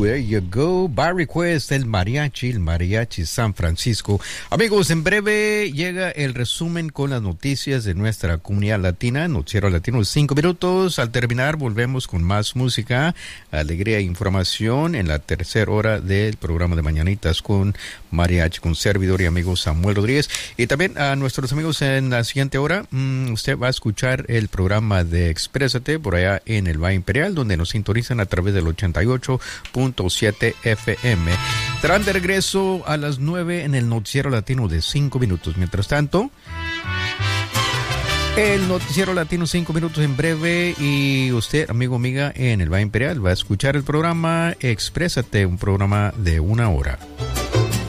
There You Go, by request, el mariachi San Francisco. Amigos, en breve llega el resumen con las noticias de nuestra comunidad latina, Noticiero Latino de 5 minutos. Al terminar, volvemos con más música, alegría e información en la tercera hora del programa de Mañanitas con mariachi, con servidor y amigo Samuel Rodríguez. Y también a nuestros amigos en la siguiente hora, usted va a escuchar el programa de Exprésate por allá en el Valle Imperial, donde nos sintonizan a través del 88.7 FM. Estarán de regreso a las 9 en el Noticiero Latino de 5 minutos. Mientras tanto, el Noticiero Latino 5 minutos en breve, y usted, amigo, amiga, en el Valle Imperial va a escuchar el programa Exprésate, un programa de 1 hora.